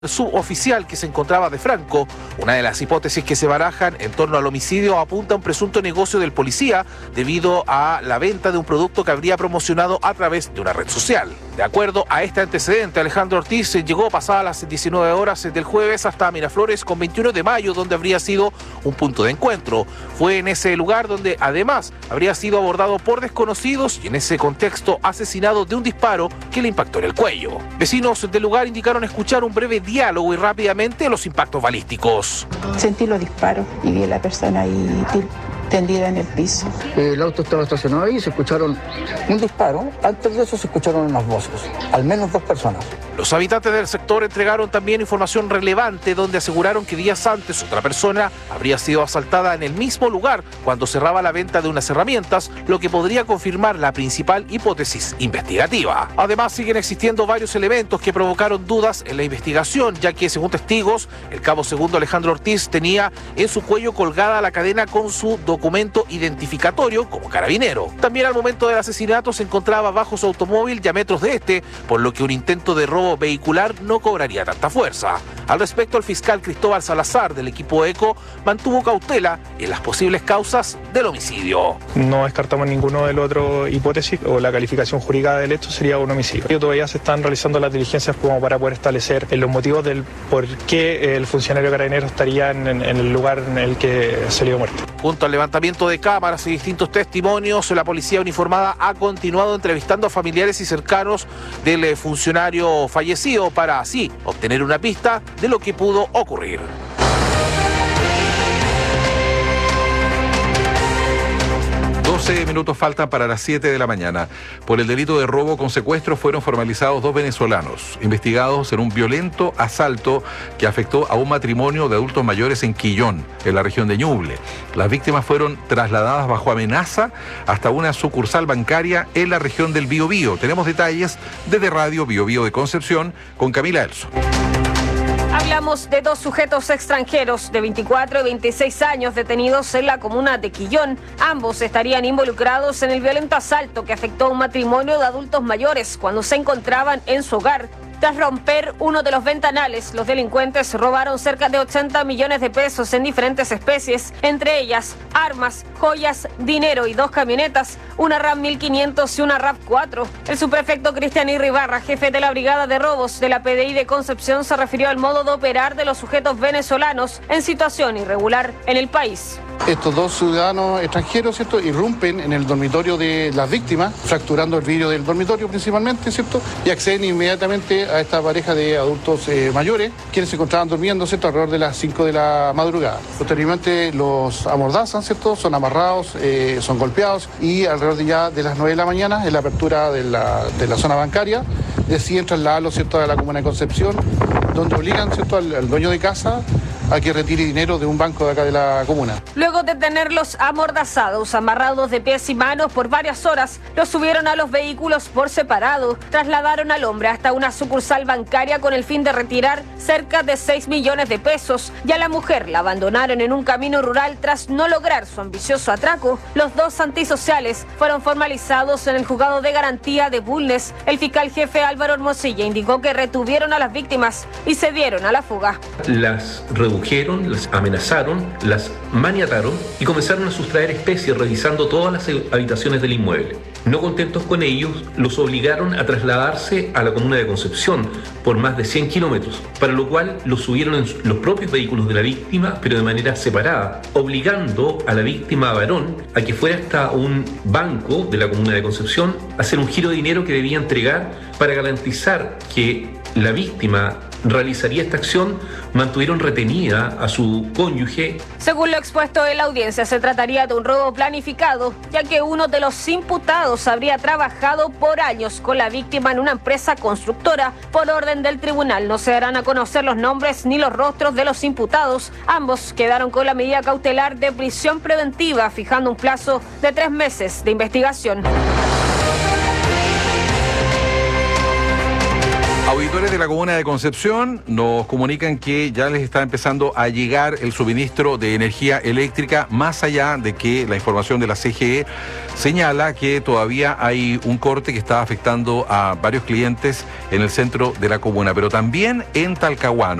suboficial que se encontraba de Franco. Una de las hipótesis que se barajan en torno al homicidio apunta a un presunto negocio del policía debido a la venta de un producto que habría promocionado a través de una red social. De acuerdo a este antecedente, Alejandro Ortiz llegó pasadas las 19 horas del jueves hasta Miraflores con 21 de mayo, donde habría sido un punto de encuentro. Fue en ese lugar donde además habría sido abordado por desconocidos y en ese contexto asesinado de un disparo que le impactó en el cuello. Vecinos del lugar indicaron escuchar un breve diálogo y rápidamente los impactos balísticos. Sentí los disparos y vi a la persona ahí tendida en el piso. El auto estaba estacionado ahí y se escucharon un disparo. Antes de eso se escucharon unas voces, al menos 2 personas. Los habitantes del sector entregaron también información relevante donde aseguraron que días antes otra persona habría sido asaltada en el mismo lugar cuando cerraba la venta de unas herramientas, lo que podría confirmar la principal hipótesis investigativa. Además, siguen existiendo varios elementos que provocaron dudas en la investigación, ya que según testigos, el cabo segundo Alejandro Ortiz tenía en su cuello colgada la cadena con su documento identificatorio como carabinero. También al momento del asesinato se encontraba bajo su automóvil y a metros de este, por lo que un intento de robo vehicular no cobraría tanta fuerza. Al respecto, el fiscal Cristóbal Salazar del equipo ECO mantuvo cautela en las posibles causas del homicidio. No descartamos ninguno de las otras hipótesis o la calificación jurídica del hecho sería un homicidio. Todavía se están realizando las diligencias como para poder establecer los motivos del por qué el funcionario carabinero estaría en el lugar en el que salió muerto. Junto al levantamiento de cámaras y distintos testimonios, la policía uniformada ha continuado entrevistando a familiares y cercanos del funcionario fallecido para así obtener una pista de lo que pudo ocurrir. 12 minutos faltan para las 7 de la mañana. Por el delito de robo con secuestro fueron formalizados 2 venezolanos, investigados en un violento asalto que afectó a un matrimonio de adultos mayores en Quillón, en la región de Ñuble. Las víctimas fueron trasladadas bajo amenaza hasta una sucursal bancaria en la región del Biobío. Tenemos detalles desde Radio Biobío de Concepción con Camila Elso. Hablamos de 2 sujetos extranjeros de 24 y 26 años detenidos en la comuna de Quillón. Ambos estarían involucrados en el violento asalto que afectó a un matrimonio de adultos mayores cuando se encontraban en su hogar. Tras romper uno de los ventanales, los delincuentes robaron cerca de 80 millones de pesos en diferentes especies, entre ellas armas, joyas, dinero y 2 camionetas, una RAM 1500 y una RAV4. El subprefecto Cristian Irribarra, jefe de la Brigada de Robos de la PDI de Concepción, se refirió al modo de operar de los sujetos venezolanos en situación irregular en el país. Estos 2 ciudadanos extranjeros, ¿cierto?, irrumpen en el dormitorio de las víctimas, fracturando el vidrio del dormitorio principalmente, ¿cierto?, y acceden inmediatamente a esta pareja de adultos mayores, quienes se encontraban durmiendo, ¿cierto?, alrededor de las 5 de la madrugada. Posteriormente los amordazan, ¿cierto?, son amarrados, son golpeados y alrededor de las 9 de la mañana, en la apertura de la zona bancaria, deciden trasladarlos, ¿cierto?, a la comuna de Concepción, donde obligan, ¿cierto?, al dueño de casa a que retire dinero de un banco de acá de la comuna. Luego de tenerlos amordazados, amarrados de pies y manos por varias horas, los subieron a los vehículos por separado, trasladaron al hombre hasta una sucursal bancaria con el fin de retirar cerca de 6 millones de pesos y a la mujer la abandonaron en un camino rural tras no lograr su ambicioso atraco. Los 2 antisociales fueron formalizados en el juzgado de garantía de Bulnes. El fiscal jefe Álvaro Hermosilla indicó que retuvieron a las víctimas y se dieron a la fuga. Las redujeron, las amenazaron, las maniataron y comenzaron a sustraer especies revisando todas las habitaciones del inmueble. No contentos con ellos, los obligaron a trasladarse a la comuna de Concepción por más de 100 kilómetros, para lo cual los subieron en los propios vehículos de la víctima, pero de manera separada, obligando a la víctima varón a que fuera hasta un banco de la comuna de Concepción a hacer un giro de dinero que debía entregar para garantizar que la víctima realizaría esta acción. Mantuvieron retenida a su cónyuge. Según lo expuesto en la audiencia, se trataría de un robo planificado, ya que uno de los imputados habría trabajado por años con la víctima en una empresa constructora. Por orden del tribunal no se darán a conocer los nombres ni los rostros de los imputados. Ambos quedaron con la medida cautelar de prisión preventiva, fijando un plazo de 3 meses de investigación. Auditores de la comuna de Concepción nos comunican que ya les está empezando a llegar el suministro de energía eléctrica, más allá de que la información de la CGE señala que todavía hay un corte que está afectando a varios clientes en el centro de la comuna, pero también en Talcahuano.